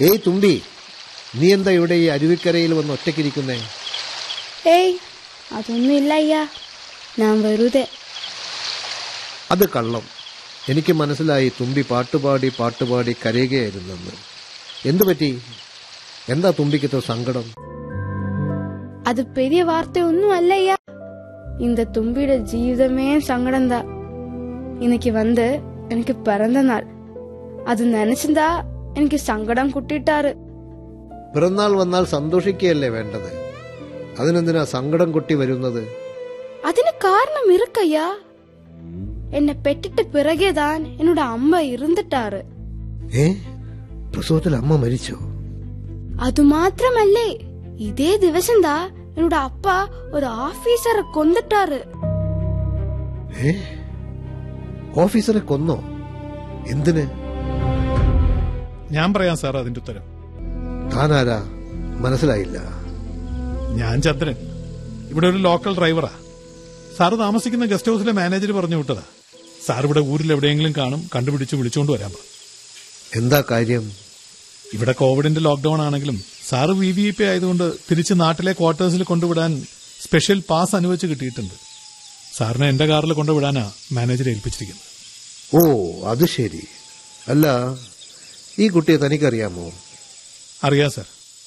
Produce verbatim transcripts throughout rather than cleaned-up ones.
ഏയ് തുമ്പി, നീ എന്താ ഇവിടെ ഈ അരുവിക്കരയിൽ വന്ന് ഒറ്റയ്ക്കിരിക്കുന്നേ? ഏയ് അതൊന്നുമില്ല അയ്യാ, ഞാൻ വെറുതെ. അത് കള്ളം. എനിക്ക് മനസ്സിലായി തുമ്പി പാട്ടുപാടി പാട്ടുപാടി കരയുകയായിരുന്നെന്ന്. എന്തു പറ്റി? എന്താ തുമ്പിക്കത്ര സങ്കടം? அது பெரிய வார்த்தை ஒன்னும் அல்லையா. இந்த தும்பியோட ஜீவிதமே சங்கடம் தான். இன்னைக்கு வந்து எனக்கு பிறந்த நாள். அது நினைச்சிருந்தா എനിക്ക് സങ്കടം കുട്ടിട്ടാറ്. പിറന്നാൾ വന്നാൽ സന്തോഷിക്കുകയല്ലേ വേണ്ടത്? അതിനെന്തിനാ സങ്കടം കുട്ടി വരുന്നത്? അതിന് കാരണം ഇറുക്കയ്യാ. എന്നെ പെട്ടിട്ട് പിറകെതാൻ എന്നോട് അമ്മ ഇരുന്നിട്ടാറ്. ഏ, പ്രസവത്തിൽ അമ്മ മരിച്ചോ? അതുമാത്രമല്ലേ, ഇതേ ദിവസം താ എന്നോട് അപ്പ ഒരു ഓഫീസറെ കൊന്നിട്ടാറ്. ഏ, ഓഫീസറെ കൊന്നോ? എന്തിന്? ഞാൻ പറയാം സാർ അതിന്റെ ഉത്തരം. താനാരാ? മനസ്സിലായില്ല. ഞാൻ ചന്ദ്രൻ, ഇവിടെ ഒരു ലോക്കൽ ഡ്രൈവറാ. സാറ് താമസിക്കുന്ന ഗസ്റ്റ് ഹൌസിലെ മാനേജർ പറഞ്ഞു വിട്ടതാ. സാർ ഇവിടെ ഊരിൽ എവിടെയെങ്കിലും കാണും, കണ്ടുപിടിച്ച് വിളിച്ചുകൊണ്ട് വരാൻ പറഞ്ഞു. എന്താ കാര്യം? ഇവിടെ കോവിഡിന്റെ ലോക്ഡൌൺ ആണെങ്കിലും sir V V I P ആയതുകൊണ്ട് തിരിച്ച് നാട്ടിലെ ക്വാർട്ടേഴ്സിൽ കൊണ്ടുവിടാൻ സ്പെഷ്യൽ പാസ് അനുവദിച്ച് കിട്ടിയിട്ടുണ്ട്. സാറിനെ എന്റെ കാറിൽ കൊണ്ടുവിടാനാ മാനേജറെ ഏൽപ്പിച്ചിരിക്കുന്നത്. ഓ, അത് ശരി. അല്ല, ഈ കുട്ടിയെ തനിക്കറിയാമോ? അറിയാം സാർ.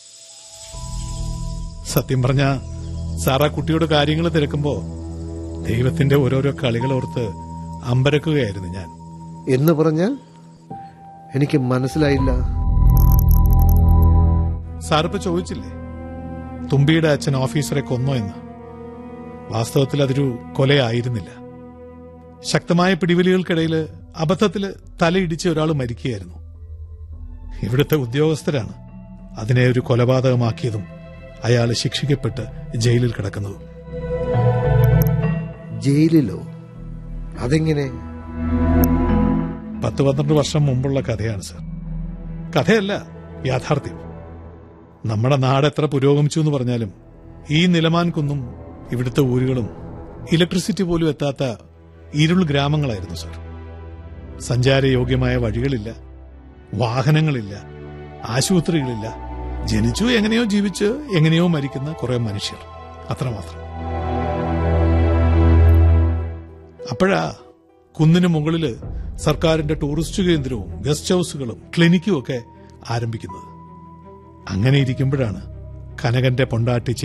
സത്യം പറഞ്ഞ സാർ ആ കുട്ടിയുടെ കാര്യങ്ങൾ തിരക്കുമ്പോ ദൈവത്തിന്റെ ഓരോരോ കളികളോർത്ത് അമ്പരക്കുകയായിരുന്നു ഞാൻ. എന്ന് പറഞ്ഞാൽ എനിക്ക് മനസ്സിലായില്ല. സാറിപ്പോ ചോദിച്ചില്ലേ തുമ്പിയുടെ അച്ഛൻ ഓഫീസറെ കൊന്നോ എന്ന്? വാസ്തവത്തിൽ അതൊരു കൊലയായിരുന്നില്ല. ശക്തമായ പിടിവലികൾക്കിടയിൽ അബദ്ധത്തില് തലയിടിച്ച് ഒരാൾ മരിക്കുകയായിരുന്നു. ഇവിടുത്തെ ഉദ്യോഗസ്ഥരാണ് അതിനെ ഒരു കൊലപാതകമാക്കിയതും അയാൾ ശിക്ഷിക്കപ്പെട്ട് ജയിലിൽ കിടക്കുന്നതും. ജയിലിലോ? അതെങ്ങനെ? പത്ത് പന്ത്രണ്ട് വർഷം മുമ്പുള്ള കഥയാണ് സർ. കഥയല്ല, യാഥാർത്ഥ്യം. നമ്മുടെ നാട് എത്ര പുരോഗമിച്ചു എന്ന് പറഞ്ഞാലും ഈ നിലമാൻ കുന്നും ഇവിടുത്തെ ഊരുകളും ഇലക്ട്രിസിറ്റി പോലും എത്താത്ത ഇരുൾ ഗ്രാമങ്ങളായിരുന്നു സർ. സഞ്ചാരയോഗ്യമായ വഴികളില്ല, വാഹനങ്ങളില്ല, ആശുപത്രികളില്ല. ജനിച്ചു എങ്ങനെയോ ജീവിച്ച് എങ്ങനെയോ മരിക്കുന്ന കുറെ മനുഷ്യർ, അത്രമാത്രം. അപ്പോഴാ കുന്നിന് മുകളില് സർക്കാരിന്റെ ടൂറിസ്റ്റ് കേന്ദ്രവും ഗസ്റ്റ് ഹൌസുകളും ക്ലിനിക്കും ഒക്കെ ആരംഭിക്കുന്നത്. അങ്ങനെ ഇരിക്കുമ്പോഴാണ് കനകന്റെ പൊണ്ടാട്ടി